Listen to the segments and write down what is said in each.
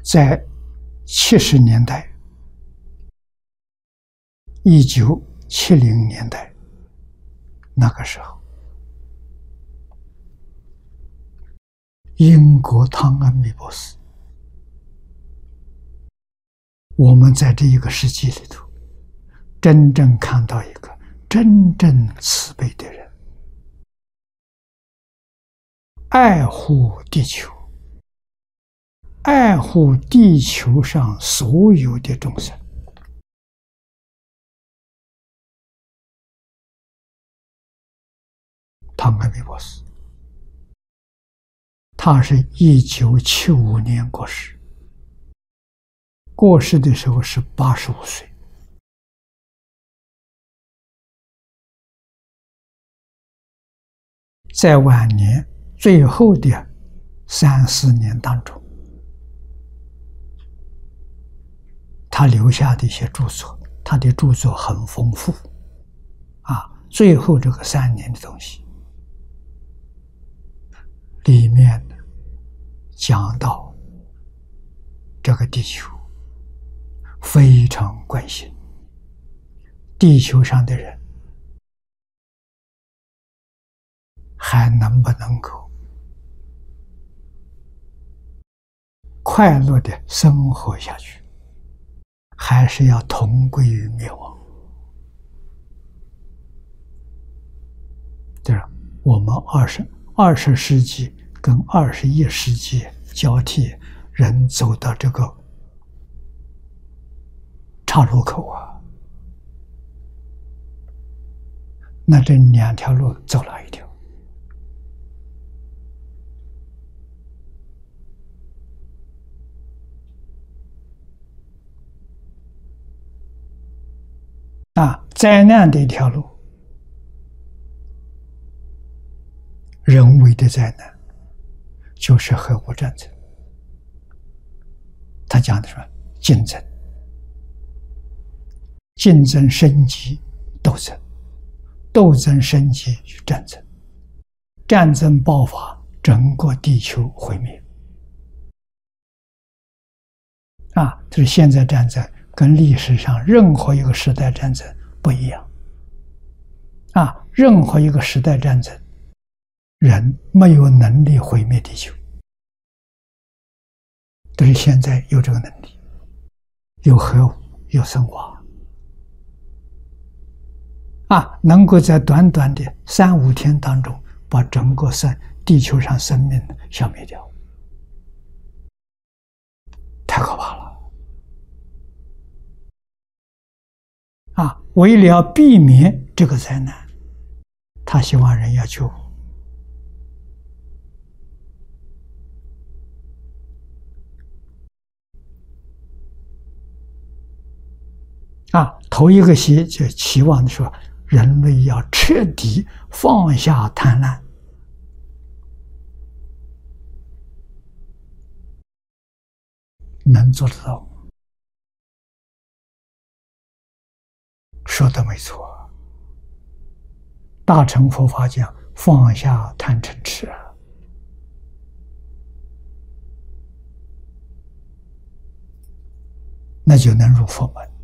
在70年代、1970年代那个时候，英国汤恩比博士，我们在这一个世纪里头，真正看到一个真正慈悲的人，爱护地球，爱护地球上所有的众生。汤恩比博士，他是1975年过世，过世的时候是85岁。在晚年最后的3、4年当中，他留下的一些著作，他的著作很丰富最后这个3年的东西里面讲到这个地球非常关心地球上的人还能不能够快乐的生活下去，还是要同归于灭亡。对了，我们20世纪跟21世纪交替，人走到这个岔路口那这2条路走哪一条？灾难的一条路，人为的灾难，就是核武战争。他讲的是竞争，竞争升级斗争，斗争升级战争，战争爆发，整个地球毁灭。这是现在战争跟历史上任何一个时代战争不一样。任何一个时代战争，人没有能力毁灭地球，但是现在有这个能力，有核武，有生化，能够在短短的3、5天当中，把整个地球上生命消灭掉，太可怕了。为了要避免这个灾难，他希望人要救。头一个就期望说，人类要彻底放下贪婪，能做得到吗？说的没错，大乘佛法讲放下贪嗔痴那就能入佛门。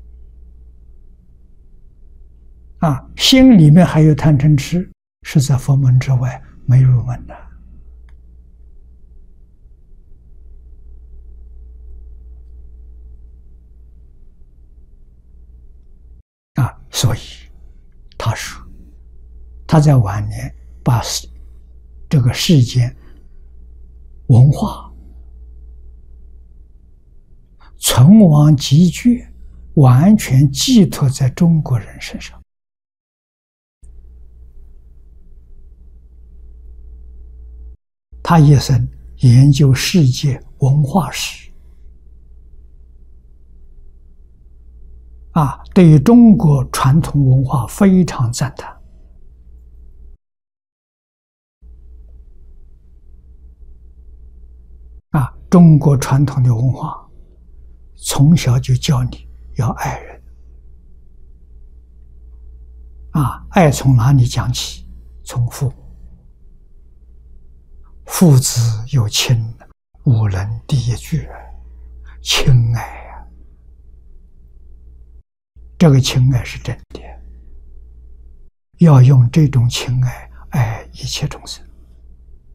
心里面还有贪嗔痴，是在佛门之外，没入门的。所以他说，他在晚年把这个世间文化存亡极绝完全寄托在中国人身上。他一生研究世界文化史，对于中国传统文化非常赞叹。中国传统的文化，从小就教你要爱人。爱从哪里讲起？从父母。父子有亲，无人第一句。 亲爱呀，这个亲爱是真的，要用这种亲爱爱一切众生。